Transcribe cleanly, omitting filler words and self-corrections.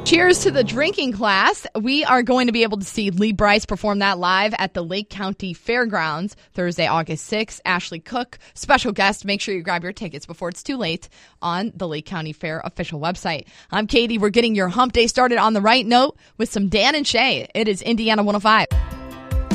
Cheers to the drinking class. We are going to be able to see Lee Brice perform that live at the Lake County Fairgrounds Thursday, August 6th. Ashley Cook, special guest. Make sure you grab your tickets before it's too late on the Lake County Fair official website. I'm Katie. We're getting your hump day started on the right note with some Dan and Shay. It is Indiana 105.